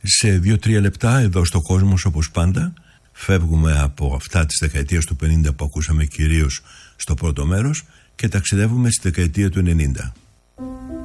Σε 2-3 λεπτά εδώ στο Κόσμος, όπως πάντα, φεύγουμε από αυτά της δεκαετίας του 50 που ακούσαμε κυρίως στο πρώτο μέρος και ταξιδεύουμε στη δεκαετία του 90.